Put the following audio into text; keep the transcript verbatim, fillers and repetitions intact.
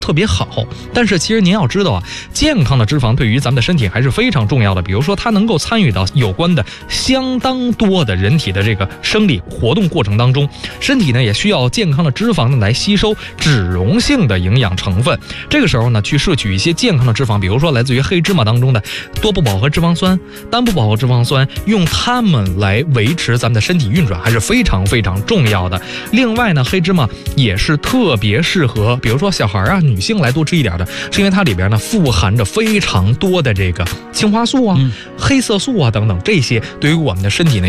特别好，但是其实您要知道啊，健康的脂肪对于咱们的身体还是非常重要的。比如说，它能够参与到有关的相当多的人体的这个生理活动过程当中，身体呢也需要健康的脂肪呢来吸收脂溶性的营养成分。这个时候呢，去摄取一些健康的脂肪，比如说来自于黑芝麻当中的多不饱和脂肪酸、单不饱和脂肪酸，用它们来维持咱们的身体运转还是非常非常重要的。另外呢，黑芝麻也是特别适合，比如说小孩啊。女性来多吃一点的，是因为它里边呢富含着非常多的这个青花素啊、嗯、黑色素啊等等，这些对于我们的身体呢